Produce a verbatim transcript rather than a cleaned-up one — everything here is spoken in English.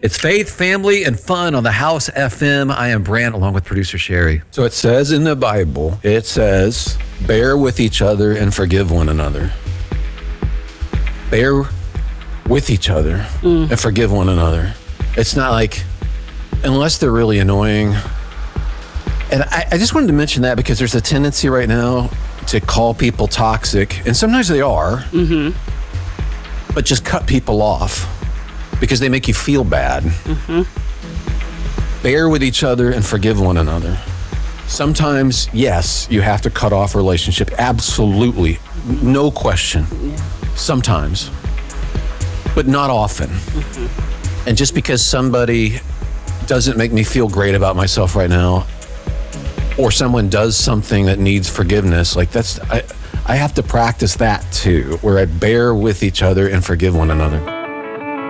It's faith, family, and fun on the House F M. I am Brant, along with producer Sherry. So it says in the Bible, it says, bear with each other and forgive one another. Bear with each other mm. and forgive one another. It's not like, unless they're really annoying. And I, I just wanted to mention that because there's a tendency right now to call people toxic, and sometimes they are, mm-hmm. but just cut people off because they make you feel bad. Mm-hmm. Bear with each other and forgive one another. Sometimes, yes, you have to cut off a relationship. Absolutely. No question. Yeah. Sometimes. But not often. Mm-hmm. And just because somebody doesn't make me feel great about myself right now, or someone does something that needs forgiveness, like that's, I, I have to practice that too, where I bear with each other and forgive one another.